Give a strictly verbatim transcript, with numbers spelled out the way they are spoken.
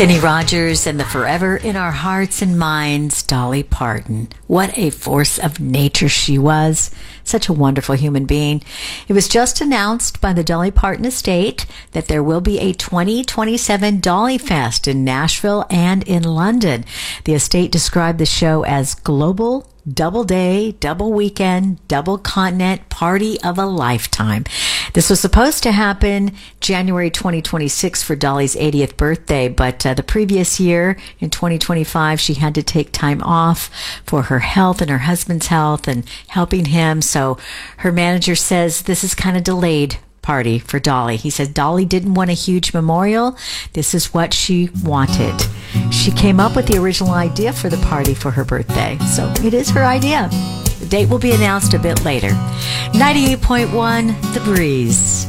Kenny Rogers and the Forever in Our Hearts and Minds, Dolly Parton. What a force of nature she was. Such a wonderful human being. It was just announced by the Dolly Parton estate that there will be a twenty twenty-seven Dolly Fest in Nashville and in London. The estate described the show as global, double day, double weekend, double continent party of a lifetime. This was supposed to happen January twenty twenty-six for Dolly's eightieth birthday, but uh, the previous year in twenty twenty-five, she had to take time off for her health and her husband's health and helping him. So her manager says this is kind of delayed party for Dolly. He said Dolly didn't want a huge memorial. This is what she wanted. She came up with the original idea for the party for her birthday. So it is her idea. The date will be announced a bit later. ninety-eight point one The Breeze.